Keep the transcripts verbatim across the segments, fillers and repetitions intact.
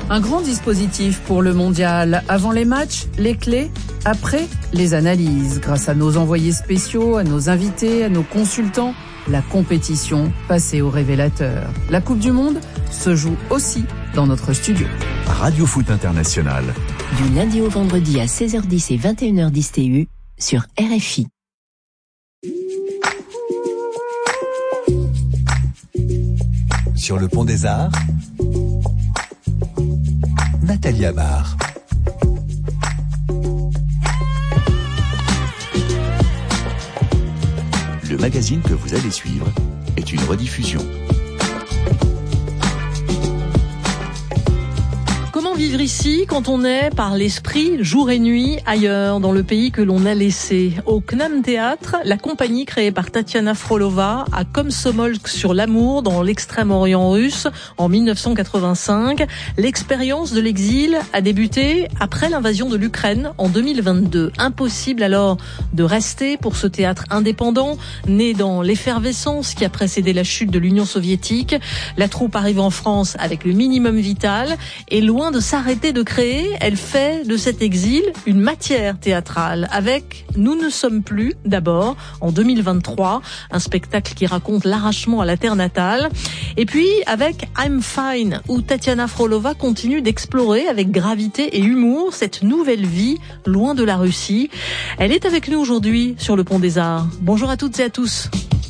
Un grand dispositif pour le mondial. Avant les matchs, les clés. Après, les analyses. Grâce à nos envoyés spéciaux, à nos invités, à nos consultants, la compétition passée au révélateur. La Coupe du Monde se joue aussi dans notre studio. Radio Foot International. Du lundi au vendredi à seize heures dix et vingt et une heures dix T U sur R F I. Sur le Pont des Arts, Nathalie Amar. Le magazine que vous allez suivre est une rediffusion. Comment vivre ici quand on est, par l'esprit, jour et nuit, ailleurs, dans le pays que l'on a laissé? Au Knam Théâtre, la compagnie créée par Tatiana Frolova a Komsomolsk sur l'Amour, dans l'extrême-orient russe, en mille neuf cent quatre-vingt-cinq. L'expérience de l'exil a débuté après l'invasion de l'Ukraine en deux mille vingt-deux. Impossible alors de rester pour ce théâtre indépendant, né dans l'effervescence qui a précédé la chute de l'Union soviétique. La troupe arrive en France avec le minimum vital et loin de s'arrêter de créer, elle fait de cet exil une matière théâtrale avec Nous ne sommes plus, d'abord, en deux mille vingt-trois, un spectacle qui raconte l'arrachement à la terre natale. Et puis avec I'm Fine, où Tatiana Frolova continue d'explorer avec gravité et humour cette nouvelle vie loin de la Russie. Elle est avec nous aujourd'hui sur le Pont des Arts. Bonjour à toutes et à tous.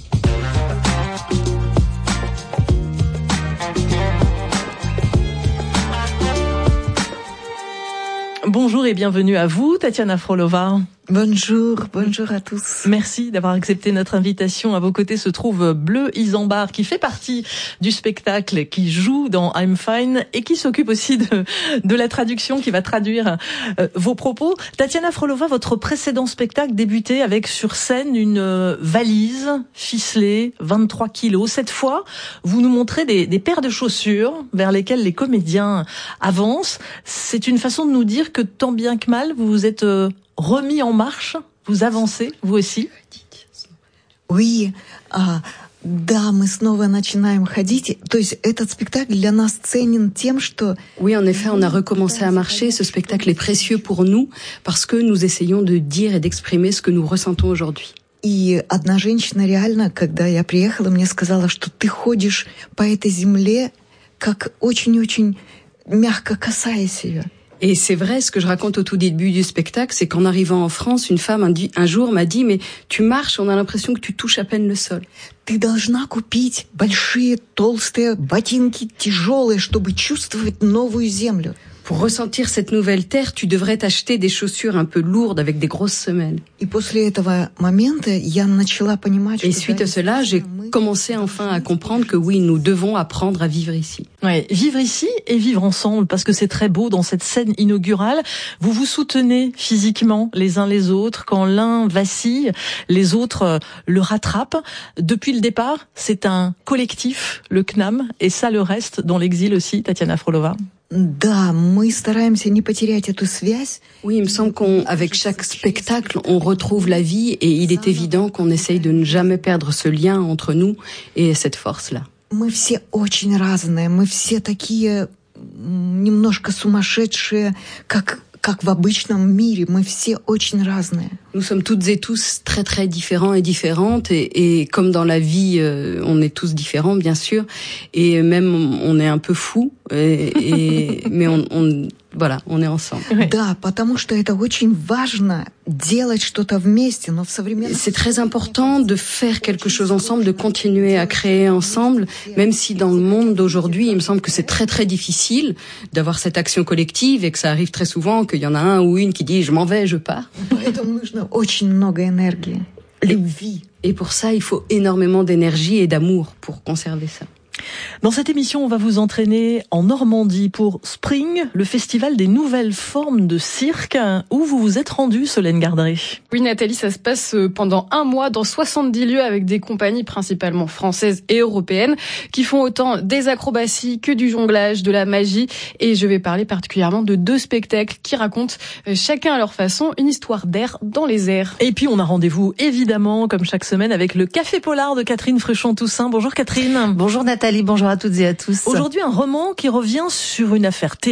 Bonjour et bienvenue à vous, Tatiana Frolova. Bonjour, bonjour à tous. Merci d'avoir accepté notre invitation. À vos côtés se trouve Bleu Isambard, qui fait partie du spectacle, qui joue dans I'm Fine et qui s'occupe aussi de, de la traduction, qui va traduire euh, vos propos. Tatiana Frolova, votre précédent spectacle débutait avec sur scène une euh, valise ficelée, vingt-trois kilos. Cette fois, vous nous montrez des, des paires de chaussures vers lesquelles les comédiens avancent. C'est une façon de nous dire que tant bien que mal, vous vous êtes euh, remis en marche, vous avancez, vous aussi? Oui, а, да, мы снова начинаем ходить. То есть этот спектакль для нас ценен тем, что... Oui, en effet, on a recommencé à marcher. Ce spectacle est précieux pour nous parce que nous essayons de dire et d'exprimer ce que nous ressentons aujourd'hui. И одна женщина реально, когда я приехала, мне сказала, что ты ходишь по этой земле, как очень-очень мягко касаясь ее. Et c'est vrai, ce que je raconte au tout début du spectacle, c'est qu'en arrivant en France, une femme un, un jour m'a dit « Mais tu marches, on a l'impression que tu touches à peine le sol. » Ты должна купить большие, толстые ботинки, тяжелые, чтобы чувствовать новую землю. Pour ressentir cette nouvelle terre, tu devrais t'acheter des chaussures un peu lourdes avec des grosses semelles. И после этого момента я начала понимать, Et suite à cela, j'ai commencé enfin à comprendre que oui, nous devons apprendre à vivre ici. Ouais, vivre ici et vivre ensemble, parce que c'est très beau dans cette scène inaugurale. Vous vous soutenez physiquement les uns les autres. Quand l'un vacille, les autres le rattrapent. Depuis le départ, c'est un collectif, le Knam, et ça le reste dans l'exil aussi, Tatiana Frolova. Да, мы стараемся не потерять эту связь. Oui, il me semble qu'avec chaque spectacle, on retrouve la vie et il est évident qu'on essaye de ne jamais perdre ce lien entre nous et cette force-là. Мы все очень разные, мы все такие немножко сумасшедшие, как как в обычном мире, мы все очень разные. Nous sommes toutes et tous très très différents et différentes et, et comme dans la vie, euh, on est tous différents bien sûr et même on est un peu fous et, et mais on, on voilà, on est ensemble. Да, потому что это очень важно делать что-то вместе, но в современном... C'est très important de faire quelque chose ensemble, de continuer à créer ensemble, même si dans le monde d'aujourd'hui, il me semble que c'est très très difficile d'avoir cette action collective et que ça arrive très souvent qu'il y en a un ou une qui dit je m'en vais, je pars. Поэтому нужно очень много энергии, любви. Et pour ça, il faut énormément d'énergie et d'amour pour conserver ça. Dans cette émission, on va vous entraîner en Normandie pour Spring, le festival des nouvelles formes de cirque, où vous vous êtes rendu, Solène Gardré. Oui, Nathalie, ça se passe pendant un mois dans soixante-dix lieux avec des compagnies principalement françaises et européennes qui font autant des acrobaties que du jonglage, de la magie. Et je vais parler particulièrement de deux spectacles qui racontent chacun à leur façon une histoire d'air dans les airs. Et puis on a rendez-vous évidemment, comme chaque semaine, avec le Café Polar de Catherine Fruchon-Toussaint. Bonjour Catherine. Bonjour Nathalie, bonjour à toutes et à tous. Aujourd'hui, un roman qui revient sur une affaire terrible.